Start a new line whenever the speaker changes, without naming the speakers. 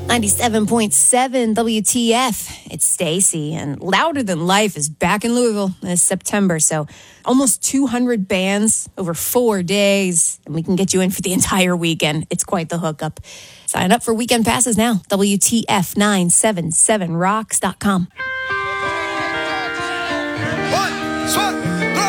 97.7 WTF. It's Stacy, and Louder Than Life is back in Louisville this September. So almost 200 bands over 4 days, and we can get you in for the entire weekend. It's quite the hookup. Sign up for weekend passes now. WTF977rocks.com.